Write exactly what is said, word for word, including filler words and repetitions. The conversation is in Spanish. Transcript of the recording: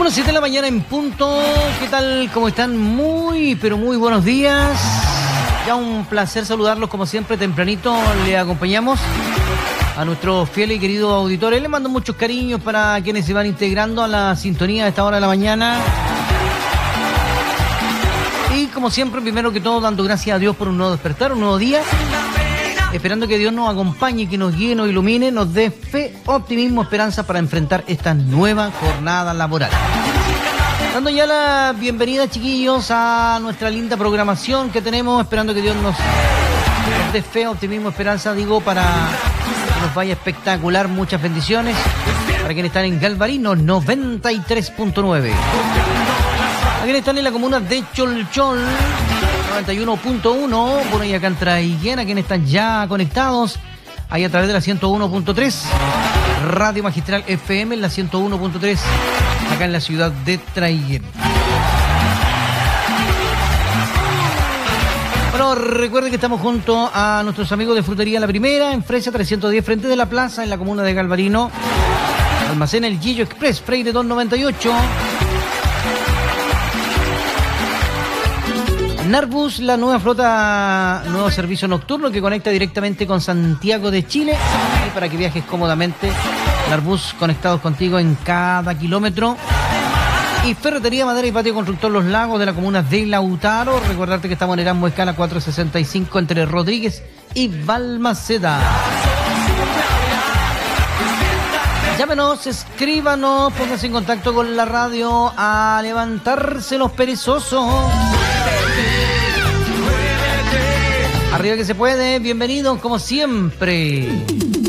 Bueno, siete de la mañana en punto. ¿Qué tal? ¿Cómo están? Muy, pero muy buenos días. Ya un placer saludarlos como siempre tempranito. Le acompañamos a nuestros fieles y queridos auditores. Les mando muchos cariños para quienes se van integrando a la sintonía de esta hora de la mañana. Y como siempre, primero que todo, dando gracias a Dios por un nuevo despertar, un nuevo día. Esperando que Dios nos acompañe, que nos guíe, nos ilumine, nos dé fe, optimismo, esperanza para enfrentar esta nueva jornada laboral. Dando ya la bienvenida, chiquillos, a nuestra linda programación que tenemos, esperando que Dios nos, nos dé fe, optimismo, esperanza, digo, para que nos vaya espectacular. Muchas bendiciones para quienes están en Galvarino noventa y tres punto nueve. A quienes están en la comuna de Cholchol noventa y uno punto uno, bueno, y acá en Traiguén, a quienes están ya conectados, ahí a través de la ciento uno punto tres, Radio Magistral F M en la ciento uno punto tres, acá en la ciudad de Traiguén. Bueno, recuerden que estamos junto a nuestros amigos de Frutería La Primera, en Fresia trescientos diez, frente de la plaza, en la comuna de Galvarino. Almacén El Gillo Express, Freire dos noventa y ocho. Narbus, la nueva flota, nuevo servicio nocturno que conecta directamente con Santiago de Chile, y para que viajes cómodamente. Narbus, conectados contigo en cada kilómetro. Y Ferretería Madera y Patio Constructor Los Lagos, de la comuna de Lautaro. Recordarte que estamos en Erasmo Escala cuatrocientos sesenta y cinco entre Rodríguez y Balmaceda. Llámenos, escríbanos, pónganse en contacto con la radio, a levantarse los perezosos. Arriba que se puede, bienvenidos como siempre.